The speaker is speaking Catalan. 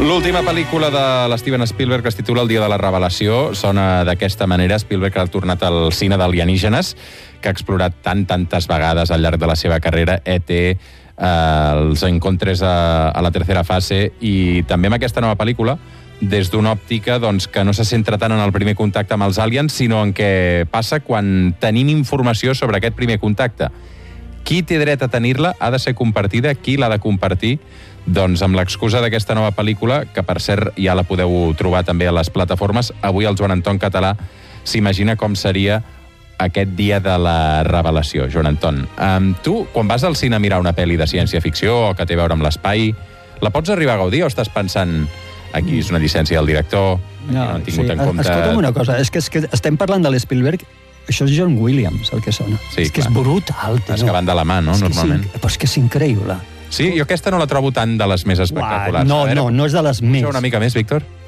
L'última pel·lícula de l'Steven Spielberg es titula El dia de la revelació. Sona d'aquesta manera. Spielberg ha tornat al cine d'alienígenes, que ha explorat tantes vegades al llarg de la seva carrera. E.T., els encontres a la tercera fase, i també amb aquesta nova pel·lícula, des d'una òptica que no se centra tant en el primer contacte amb els aliens, sinó en què passa quan tenim informació sobre aquest primer contacte. Qui té dret a tenir-la ha de ser compartida, qui l'ha de compartir? Doncs amb l'excusa d'aquesta nova pel·lícula, que per cert ja la podeu trobar també a les plataformes, avui el Joan Anton Català s'imagina com seria aquest dia de la revelació. Joan Anton, tu, quan vas al cine a mirar una pel·li de ciència-ficció o que té a veure amb l'espai, la pots arribar a gaudir o estàs pensant aquí és una llicència del director, no han tingut en compte... Escolta'm una cosa, és que estem parlant de l'Spielberg, això és John Williams, el que sona. Sí, és que és brutal, tio. És que van de la mà, no?, normalment. Però és que és increïble. Sí, jo aquesta no la trobo tant de les més espectaculars. No és de les més. Una mica més, Víctor?